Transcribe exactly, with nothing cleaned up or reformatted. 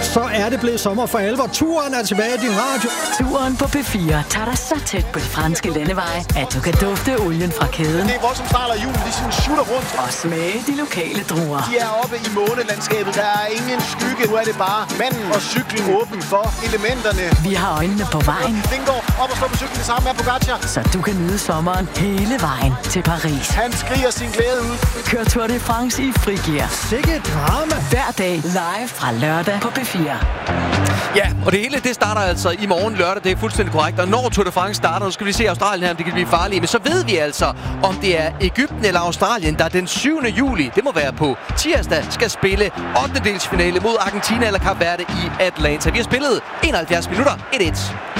så er det blevet sommer for alvor. Turen er tilbage i din radio. Turen på P fire tager dig så tæt på de franske landeveje, at du kan dufte olien fra kæden. Det er voldsomt start af julen, de sådan shooter rundt. Og smage de lokale druer. De er oppe i månelandskabet, der er ingen skygge. Nu er det bare manden og cyklen åben for elementerne. Vi har øjnene på vejen. Vingård op og stå på cyklen, det samme er Pogacar. Så du kan nyde sommeren hele vejen til Paris. Han skriger sin glæde ud. Kør Tour de France i frigear. Sikke drama. Hver dag live fra lørdag på P fire. Ja, og det hele det starter altså i morgen lørdag, det er fuldstændig korrekt. Og når Tour de France starter, nu skal vi se Australien her, om det kan blive farligt. Men så ved vi altså, om det er Egypten eller Australien, der den syvende juli, det må være på tirsdag, skal spille ottendedelsfinale mod Argentina eller Kap Verde i Atlanta. Vi har spillet enoghalvfjerds minutter, et et.